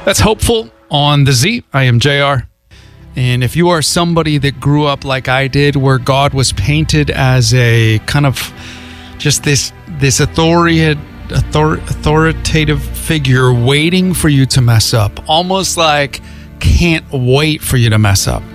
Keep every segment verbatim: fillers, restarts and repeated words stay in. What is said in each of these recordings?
That's Hopeful on the Z. I am J R. And if you are somebody that grew up like I did, where God was painted as a kind of just this this authority, author, authoritative figure waiting for you to mess up, almost like can't wait for you to mess up,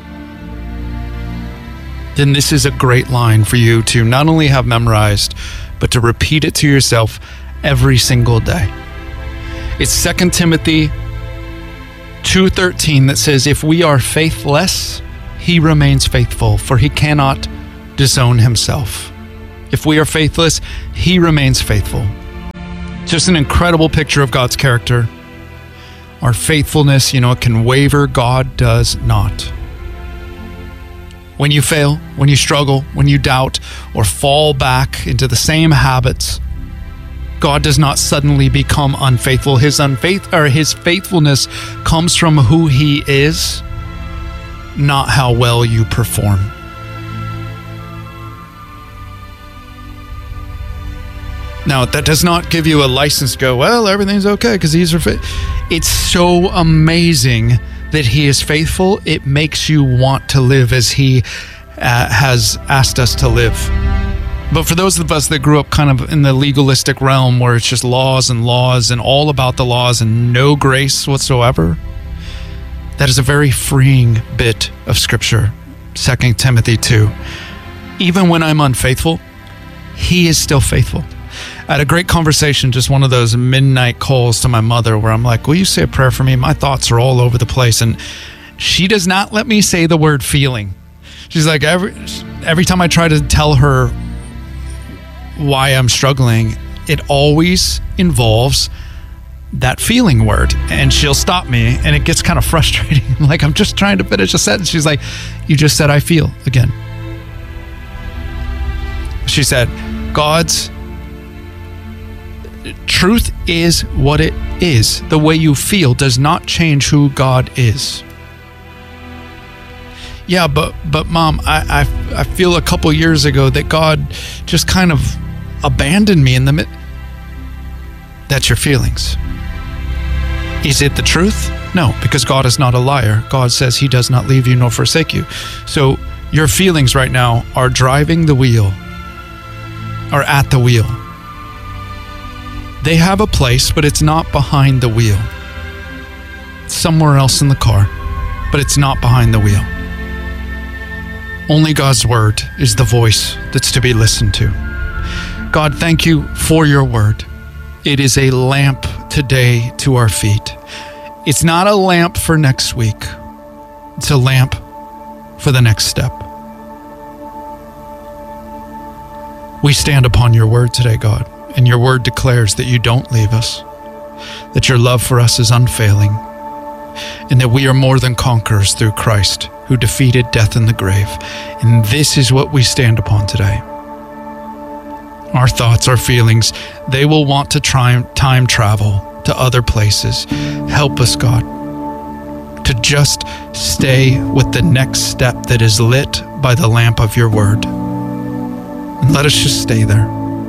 then this is a great line for you to not only have memorized, but to repeat it to yourself every single day. It's Second Timothy two thirteen that says, if we are faithless, he remains faithful, for he cannot disown himself. If we are faithless, he remains faithful. Just an incredible picture of God's character. Our faithfulness, you know, it can waver. God does not. When you fail, when you struggle, when you doubt or fall back into the same habits, God does not suddenly become unfaithful. His unfaith or his faithfulness comes from who he is, not how well you perform. Now, that does not give you a license to go, well, everything's okay because he's faithful. It's so amazing that he is faithful. It makes you want to live as he uh, has asked us to live. But for those of us that grew up kind of in the legalistic realm where it's just laws and laws and all about the laws and no grace whatsoever, that is a very freeing bit of scripture. Second Timothy two. Even when I'm unfaithful, he is still faithful. I had a great conversation, just one of those midnight calls to my mother where I'm like, will you say a prayer for me? My thoughts are all over the place. And she does not let me say the word feeling. She's like, every, every time I try to tell her why I'm struggling, it always involves that feeling word, and she'll stop me, and it gets kind of frustrating. Like, I'm just trying to finish a sentence. She's like, you just said I feel again. She said, God's truth is what it is. The way you feel does not change who God is. Yeah, but but mom, I, I, I feel a couple years ago that God just kind of abandoned me in the mid. That's your feelings. Is it the truth? No, because God is not a liar. God says he does not leave you nor forsake you. So your feelings right now are driving the wheel, or at the wheel. They have a place, but it's not behind the wheel. It's somewhere else in the car, but it's not behind the wheel. Only God's word is the voice that's to be listened to. God, thank you for your word. It is a lamp today to our feet. It's not a lamp for next week. It's a lamp for the next step. We stand upon your word today, God, and your word declares that you don't leave us, that your love for us is unfailing, and that we are more than conquerors through Christ, who defeated death in the grave. And this is what we stand upon today. Our thoughts, our feelings, they will want to try time travel to other places. Help us, God, to just stay with the next step that is lit by the lamp of your word. And let us just stay there.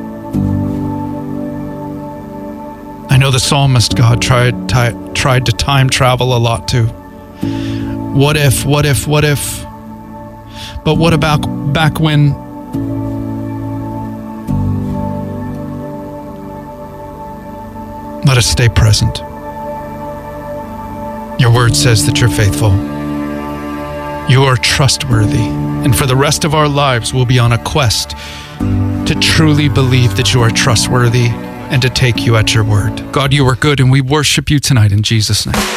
I know the psalmist, God, tried, t- tried to time travel a lot too. What if, what if, what if? But what about back when let us stay present. Your word says that you're faithful. You are trustworthy. And for the rest of our lives, we'll be on a quest to truly believe that you are trustworthy and to take you at your word. God, you are good, and we worship you tonight in Jesus' name.